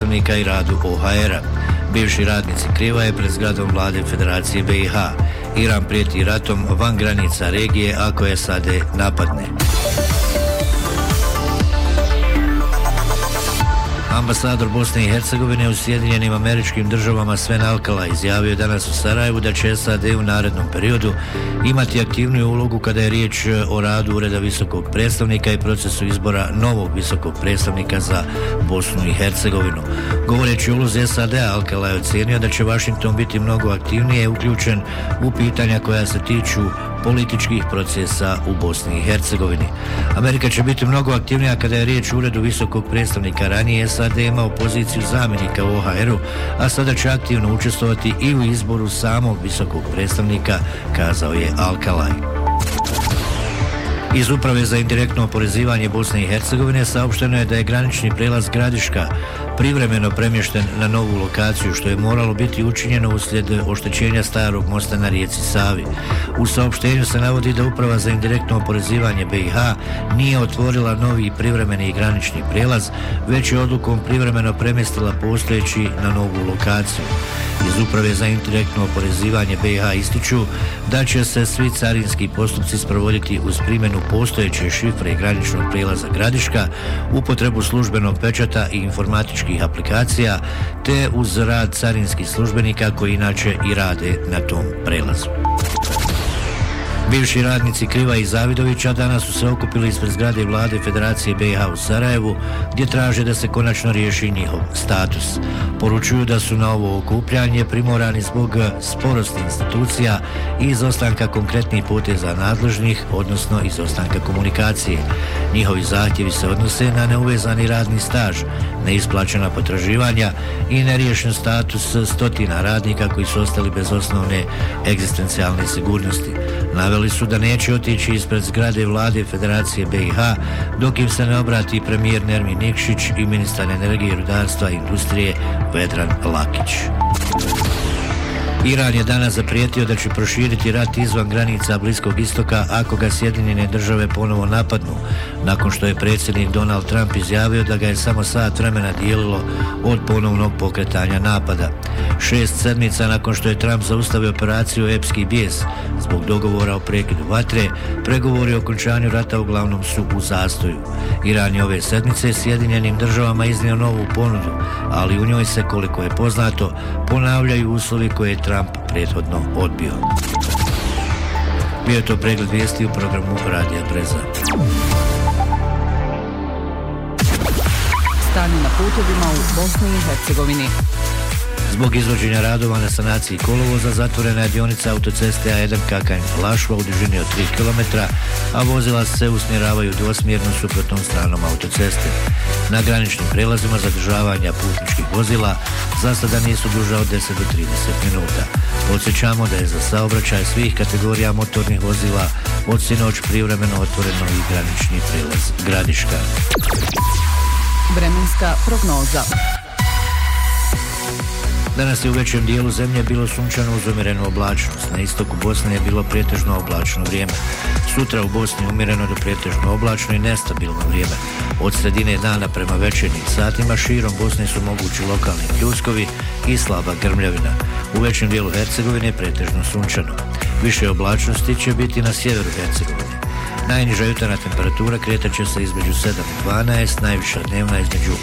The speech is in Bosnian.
predstavnika i radu OHR-a. Bivši radnici krivaje pred zgradom vlade Federacije BiH. Iran prijeti ratom van granica regije ako je SAD napadne. Ambasador Bosne i Hercegovine u Sjedinjenim Američkim Državama Sven Alcala izjavio danas u Sarajevu da će SAD u narednom periodu imati aktivniju ulogu kada je riječ o radu Ureda visokog predstavnika i procesu izbora novog visokog predstavnika za Bosnu i Hercegovinu. Govoreći o ulozi SAD-a, Alcala je ocenio da će Washington biti mnogo aktivnije uključen u pitanja koja se tiču političkih procesa u Bosni i Hercegovini. Amerika će biti mnogo aktivnija kada je riječ o Uredu visokog predstavnika. Ranije SAD imao poziciju zamjenika u OHR-u, a sada će aktivno učestvovati i u izboru samog visokog predstavnika, kazao je Alcala. Iz Uprave za indirektno oporezivanje Bosne i Hercegovine saopšteno je da je granični prijelaz Gradiška privremeno premješten na novu lokaciju, što je moralo biti učinjeno uslijed oštećenja starog mosta na rijeci Savi. U saopštenju se navodi da Uprava za indirektno oporezivanje BiH nije otvorila novi privremeni granični prijelaz, već je odlukom privremeno premjestila postojeći na novu lokaciju. Iz Uprave za indirektno oporezivanje BiH ističu da će se svi carinski postupci sprovoditi uz primjenu postojeće šifre graničnog prijelaza Gradiška, upotrebu službenog pečata i informatičkih aplikacija, te uz rad carinskih službenika koji inače i rade na tom prelazu. Bivši radnici Kriva i Zavidovića danas su se okupili ispred zgrade vlade Federacije BiH u Sarajevu, gdje traže da se konačno riješi njihov status. Poručuju da su na ovo okupljanje primorani zbog sporosti institucija i izostanka konkretnih poteza nadležnih, odnosno izostanka komunikacije. Njihovi zahtjevi se odnose na neuvezani radni staž, neisplaćena potraživanja i neriješen status stotina radnika koji su ostali bez osnovne egzistencijalne sigurnosti. Naveli su da neće otići ispred zgrade vlade Federacije BiH dok im se ne obrati premijer Nermin Nikšić i ministar energije, rudarstva i industrije Vedran Lakić. Iran je danas zaprijetio da će proširiti rat izvan granica Bliskog istoka ako ga Sjedinjene Države ponovo napadnu, nakon što je predsjednik Donald Trump izjavio da ga je samo sat vremena dijelilo od ponovnog pokretanja napada. 6 sedmica nakon što je Trump zaustavio operaciju Epski bijes zbog dogovora o prekidu vatre, pregovori o okončanju rata uglavnom su u zastoju. Iran je ove sedmice Sjedinjenim Državama iznio novu ponudu, ali u njoj se, koliko je poznato, ponavljaju uslovi koje je Trump prethodno odbio. Bio je to pregled vijesti u programu Radija Breza. Stanje na putovima u Bosni i Hercegovini. Zbog izvođenja radova na sanaciji kolovoza zatvorena je dionica autoceste A1 Kakanj-Lašva u dužini od 3 km, a vozila se usmjeravaju dvosmjerno suprotnom stranom autoceste. Na graničnim prelazima zadržavanja putničkih vozila za sada nisu duža od 10 do 30 minuta. Podsjećamo da je za saobraćaj svih kategorija motornih vozila od sinoć privremeno otvoreno i granični prelaz Gradiška. Vremenska prognoza. Danas je u većem dijelu zemlje bilo sunčano uz umjerenu oblačnost. Na istoku Bosne je bilo pretežno oblačno vrijeme. Sutra u Bosni umjereno do pretežno oblačno i nestabilno vrijeme. Od sredine dana prema večernjim satima širom Bosne su mogući lokalni pljuskovi i slaba grmljavina. U većem dijelu Hercegovine pretežno sunčano. Više oblačnosti će biti na sjeveru Hercegovine. Najniža jutarnja temperatura kretat će se između 7 i 12, najviša dnevna između